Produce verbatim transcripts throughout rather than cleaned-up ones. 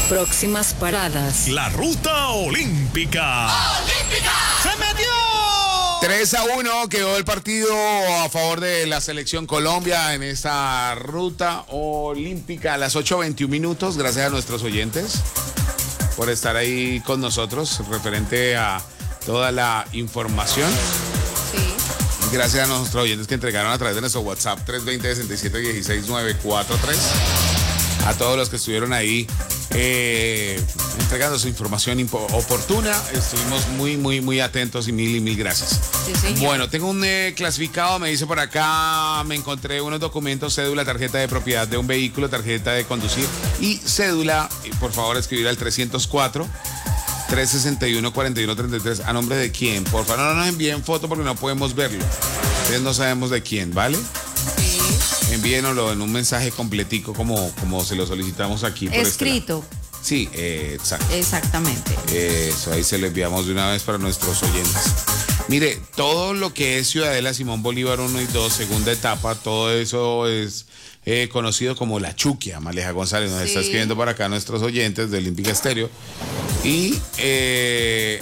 Próximas paradas. La ruta olímpica. ¡Olímpica! ¡Se metió! tres a uno quedó el partido a favor de la selección Colombia en esta ruta olímpica a las ocho veintiún minutos. Gracias a nuestros oyentes por estar ahí con nosotros referente a toda la información. Sí. Gracias a nuestros oyentes que entregaron a través de nuestro WhatsApp tres dos cero, seis siete uno seis, nueve cuatro tres. A todos los que estuvieron ahí eh, entregando su información oportuna. Estuvimos muy, muy, muy atentos y mil y mil gracias. Sí, señor. Bueno, tengo un eh, clasificado, me dice por acá, me encontré unos documentos, cédula, tarjeta de propiedad de un vehículo, tarjeta de conducir y cédula. Y por favor, escribir al trescientos cuatro, trescientos sesenta y uno, cuarenta y uno treinta y tres. ¿A nombre de quién? Por favor, no nos envíen foto porque no podemos verlo. Entonces no sabemos de quién, ¿vale? Sí. Envíenoslo en un mensaje completico como, como se lo solicitamos aquí. Por Escrito. Este lado. Sí, eh, exacto. Exactamente. Eso, ahí se lo enviamos de una vez para nuestros oyentes. Mire, todo lo que es Ciudadela Simón Bolívar uno y dos, segunda etapa, todo eso es eh, conocido como La Chuquia. Maleja González nos Sí. está escribiendo por acá nuestros oyentes de Olímpica Estéreo. Y eh,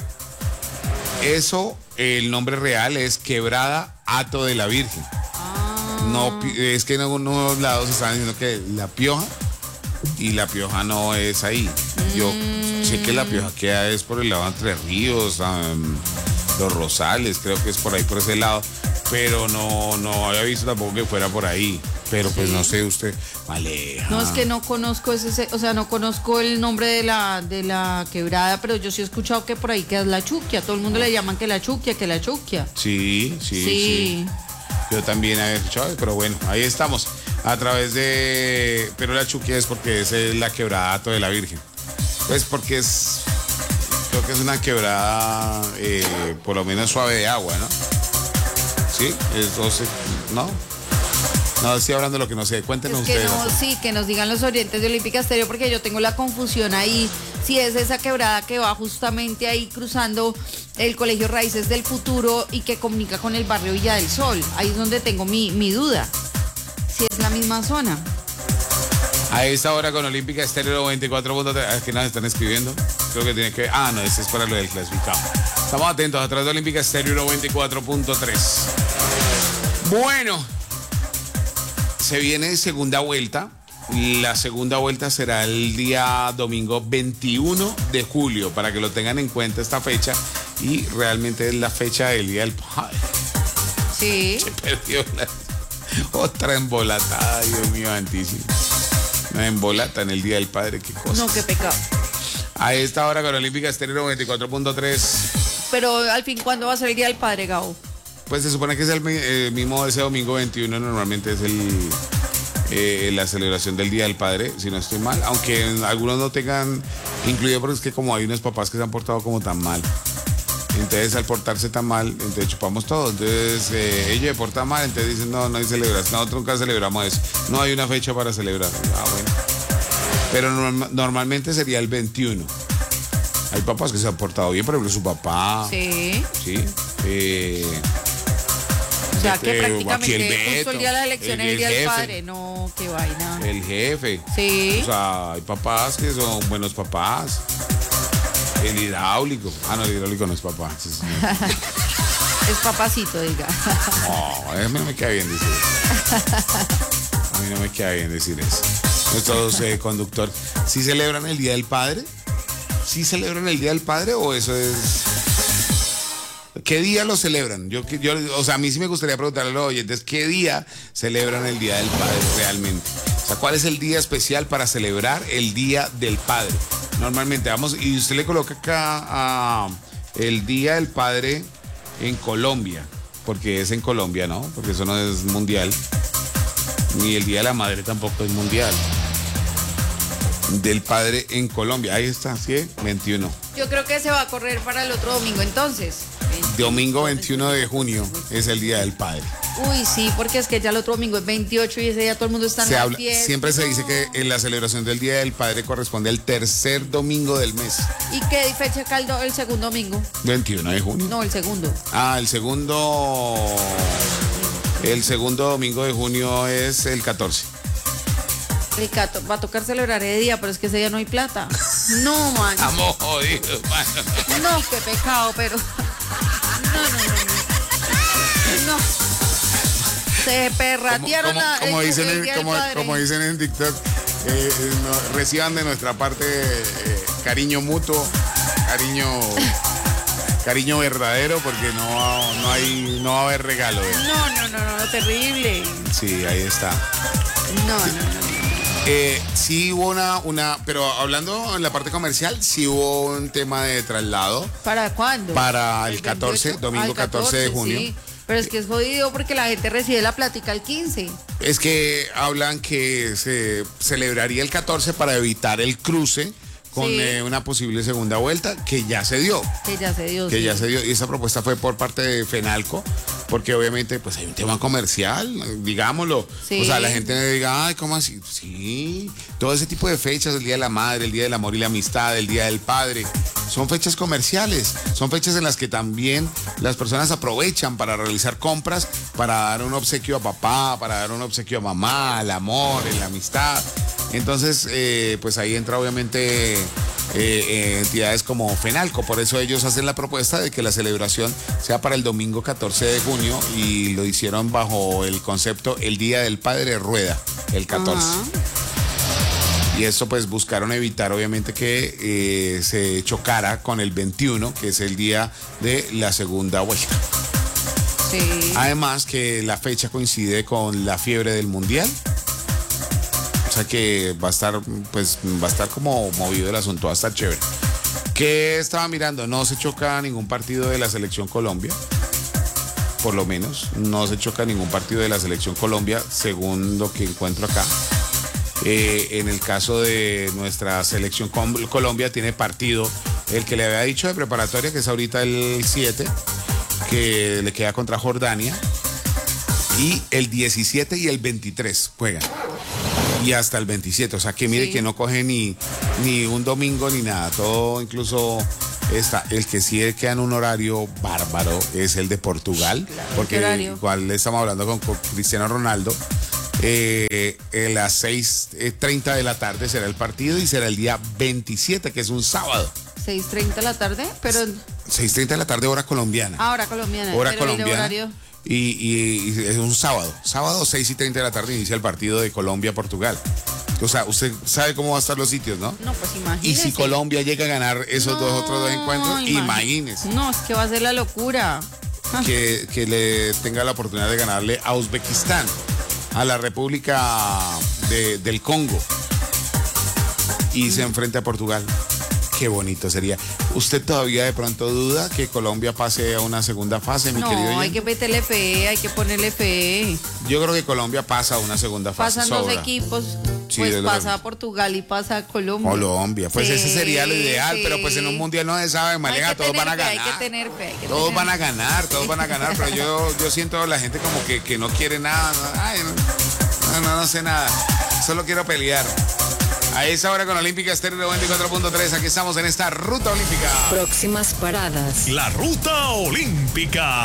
eso, el nombre real es Quebrada Hato de la Virgen. No, es que en algunos lados están diciendo que La Pioja y La Pioja no es ahí. Yo sé que La Pioja queda es por el lado de Entre Ríos, um, Los Rosales, creo que es por ahí, por ese lado. Pero no, no había visto tampoco que fuera por ahí. Pero pues Sí. no sé, usted, Maleja. No, es que no conozco ese, o sea, no conozco el nombre de la, de la quebrada, pero yo sí he escuchado que por ahí queda La Chuquia. Todo el mundo le llaman que La Chuquia, que La Chuquia. Sí, sí, sí. Sí. Yo también había escuchado, pero bueno, ahí estamos. A través de... Pero La Chuquia es porque esa es la quebrada Hato de la Virgen. Pues porque es... Creo que es una quebrada eh, por lo menos suave de agua, ¿no? Sí, es doce... ¿No? No, estoy hablando de lo que no sé. Cuéntenos Es que ustedes. no, sí, que nos digan los orientes de Olímpica Estéreo, porque yo tengo la confusión ahí, si es esa quebrada que va justamente ahí cruzando el Colegio Raíces del Futuro y que comunica con el barrio Villa del Sol. Ahí es donde tengo mi, mi duda, si es la misma zona. A esta hora con Olímpica Estéreo noventa y cuatro punto tres. Es que nos están escribiendo. Creo que tiene que... Ah, no, este es para lo del clasificado. Estamos atentos a través de Olímpica Estéreo noventa y cuatro punto tres. Bueno, se viene segunda vuelta. La segunda vuelta será el día domingo veintiuno de julio, para que lo tengan en cuenta esta fecha. Y realmente es la fecha del Día del Padre. Sí. Se perdió la... otra embolatada, Dios mío, santísimo. Una embolata en el Día del Padre, qué cosa. No, qué pecado. A esta hora con Olímpica Estéreo noventa y cuatro punto tres. Pero al fin, ¿cuándo va a ser el Día del Padre, Gabo? Pues se supone que es el eh, mismo ese domingo veintiuno, normalmente es el eh, la celebración del Día del Padre, si no estoy mal, aunque algunos no tengan incluido, porque es que como hay unos papás que se han portado como tan mal, entonces al portarse tan mal, entonces chupamos todo, entonces eh, ella se porta mal, entonces dicen no, no hay celebración, nosotros nunca celebramos eso, no hay una fecha para celebrar. Ah, bueno. Pero norm- normalmente sería el veintiuno. Hay papás que se han portado bien, por ejemplo su papá. Sí. Sí. Eh, O sea, que Eh, prácticamente aquí el justo el día de las elecciones, el- el, el Día del jefe. Padre. No, qué vaina. El jefe. Sí. O sea, hay papás que son buenos papás. El hidráulico. Ah, no, el hidráulico no es papá. Sí, sí. Es papacito, diga. No, a mí no me queda bien decir eso. A mí no me queda bien decir eso. Nuestros eh, conductores, ¿sí celebran el Día del Padre? ¿Sí celebran el Día del Padre o eso es...? ¿Qué día lo celebran? Yo, yo, o sea, a mí sí me gustaría preguntarle a los oyentes, ¿qué día celebran el Día del Padre realmente? O sea, ¿cuál es el día especial para celebrar el Día del Padre? Normalmente, vamos, y usted le coloca acá ah, el Día del Padre en Colombia, porque es en Colombia, ¿no? Porque eso no es mundial. Ni el Día de la Madre tampoco es mundial. Del Padre en Colombia, ahí está, ¿sí? veintiuno. Yo creo que se va a correr para el otro domingo entonces. Domingo veintiuno de junio es el Día del Padre. Uy, sí, porque es que ya el otro domingo es veintiocho y ese día todo el mundo está en Se la habla, fiesta. siempre se dice que en la celebración del Día del Padre corresponde al tercer domingo del mes. ¿Y qué fecha caldo el segundo domingo? veintiuno de junio. No, el segundo. Ah, el segundo. El segundo domingo de junio es el catorce. Ricato, va a tocar celebrar ese día, pero es que ese día no hay plata. No, man. Estamos jodidos, mano. No, qué pecado, pero. No, no, no, no. No. Se Como, perratearon como- a- como el- dicen, el en, Día del como, Padre. como dicen en TikTok, eh, eh, no, reciban de nuestra parte eh, cariño mutuo, cariño cariño verdadero, porque no, no hay no va a haber regalo. eh. No, no, no, no, terrible. Sí, ahí está. No, no, no. Eh, sí hubo una, una, pero hablando en la parte comercial, sí hubo un tema de traslado ¿Para cuándo? para el catorce, veintiocho. domingo Ah, el catorce de junio. Sí. Pero es que es jodido porque la gente recibe la plática el quince. Es que hablan que se celebraría el catorce para evitar el cruce con Sí. eh, una posible segunda vuelta que ya se dio. Que ya se dio. Que sí. ya se dio. Y esa propuesta fue por parte de FENALCO, porque obviamente pues hay un tema comercial, digámoslo. Sí. O sea, la gente diga, ay, ¿cómo así? Sí, todo ese tipo de fechas, el Día de la Madre, el Día del Amor y la Amistad, el Día del Padre, son fechas comerciales, son fechas en las que también las personas aprovechan para realizar compras, para dar un obsequio a papá, para dar un obsequio a mamá, al amor, en la amistad. Entonces, eh, pues ahí entra obviamente eh, eh, entidades como FENALCO, por eso ellos hacen la propuesta de que la celebración sea para el domingo catorce de junio y lo hicieron bajo el concepto el Día del Padre Rueda, el catorce. Ajá. Y eso pues buscaron evitar obviamente que eh, se chocara con el veintiuno, que es el día de la segunda vuelta. Sí. Además que la fecha coincide con la fiebre del Mundial. O sea que va a estar, pues, va a estar como movido el asunto, va a estar chévere. ¿Qué estaba mirando? No se choca ningún partido de la Selección Colombia. Por lo menos, no se choca ningún partido de la Selección Colombia, según lo que encuentro acá. Eh, en el caso de nuestra Selección Com- Colombia, tiene partido, el que le había dicho de preparatoria, que es ahorita el siete, que le queda contra Jordania. Y el diecisiete y el veintitrés juegan. Y hasta el veintisiete, o sea que mire Sí. que no coge ni, ni un domingo ni nada, todo incluso está, el que sí queda en un horario bárbaro es el de Portugal, porque ¿qué horario? igual estamos hablando con, con Cristiano Ronaldo, eh, a las seis treinta de la tarde será el partido y será el día veintisiete, que es un sábado, seis treinta de la tarde, pero seis treinta de la tarde hora colombiana. ahora colombiana. Hora pero el colombiana. horario. Y, y- y es un sábado. Sábado, seis y treinta de la tarde inicia el partido de Colombia-Portugal. O sea, usted sabe cómo van a estar los sitios, ¿no? No, pues imagínese. Y si Colombia llega a ganar esos dos otros dos encuentros, imagi- imagínese No, es que va a ser la locura. Ah, que, que le tenga la oportunidad de ganarle a Uzbekistán, a la República de- del Congo, y se enfrenta a Portugal. Qué bonito sería. ¿Usted todavía de pronto duda que Colombia pase a una segunda fase, mi querido? No, hay oyente? que meterle fe, hay que ponerle fe. Yo creo que Colombia pasa a una segunda fase. Pasan dos sobra. equipos, Sí, pues de lo pasa que- a Portugal y pasa a Colombia. Colombia, pues Sí, ese sería lo ideal, sí. pero pues en un mundial no se sabe, Hay Maleja, que todos tener van a fe, ganar. Hay que tener fe, hay que Todos tener van a fe. ganar, todos van a ganar, pero yo, yo siento a la gente como que, que no quiere nada. No, ay, no, no, no, no sé nada. Solo quiero pelear. A esa hora con Olímpica Estéreo noventa y cuatro punto tres, aquí estamos en esta ruta olímpica. Próximas paradas. La ruta olímpica.